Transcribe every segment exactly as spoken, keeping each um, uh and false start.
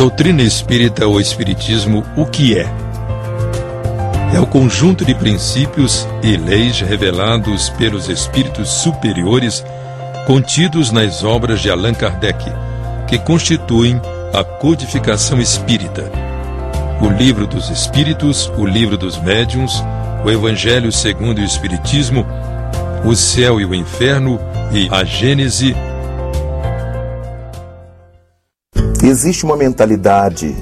doutrina espírita ou espiritismo, o que é? É o conjunto de princípios e leis revelados pelos espíritos superiores contidos nas obras de Allan Kardec, que constituem a codificação espírita. O Livro dos Espíritos, o Livro dos Médiuns, o Evangelho segundo o Espiritismo, o Céu e o Inferno e a Gênese. Existe uma mentalidade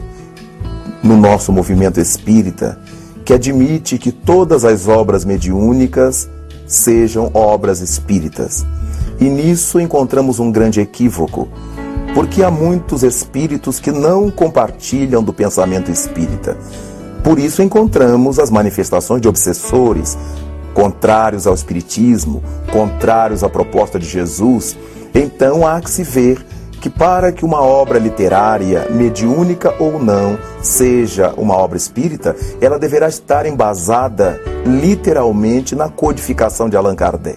no nosso movimento espírita que admite que todas as obras mediúnicas sejam obras espíritas. E nisso encontramos um grande equívoco, porque há muitos espíritos que não compartilham do pensamento espírita. Por isso encontramos as manifestações de obsessores, contrários ao espiritismo, contrários à proposta de Jesus. Então há que se ver que para que uma obra literária, mediúnica ou não, seja uma obra espírita, ela deverá estar embasada literalmente na codificação de Allan Kardec.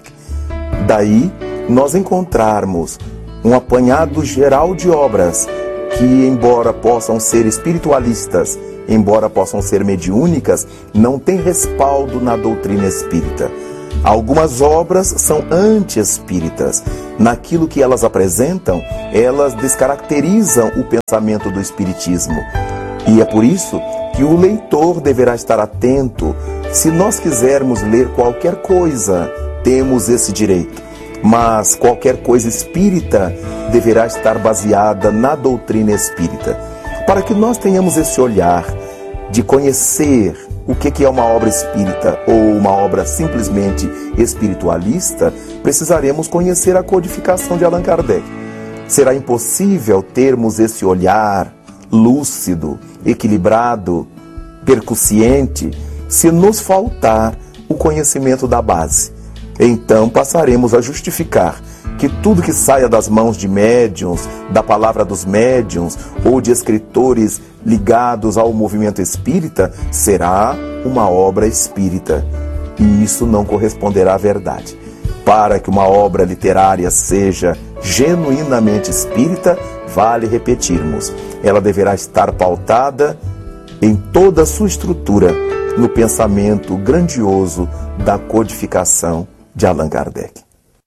Daí nós encontrarmos um apanhado geral de obras que, embora possam ser espiritualistas, embora possam ser mediúnicas, não tem respaldo na doutrina espírita. Algumas obras são anti-espíritas. Naquilo que elas apresentam, elas descaracterizam o pensamento do espiritismo. E é por isso que o leitor deverá estar atento. Se nós quisermos ler qualquer coisa, temos esse direito. Mas qualquer coisa espírita deverá estar baseada na doutrina espírita. Para que nós tenhamos esse olhar de conhecer o que é uma obra espírita ou uma obra simplesmente espiritualista, precisaremos conhecer a codificação de Allan Kardec. Será impossível termos esse olhar lúcido, equilibrado, percussiente, se nos faltar o conhecimento da base. Então passaremos a justificar que tudo que saia das mãos de médiuns, da palavra dos médiuns ou de escritores ligados ao movimento espírita será uma obra espírita. E isso não corresponderá à verdade. Para que uma obra literária seja genuinamente espírita, vale repetirmos, ela deverá estar pautada em toda a sua estrutura no pensamento grandioso da codificação de Allan Kardec.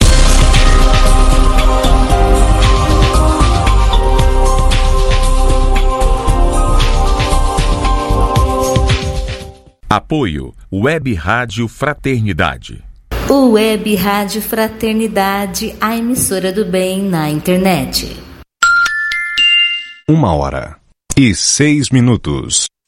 Apoio Web Rádio Fraternidade. O Web Rádio Fraternidade, a emissora do bem na internet. Uma hora e seis minutos.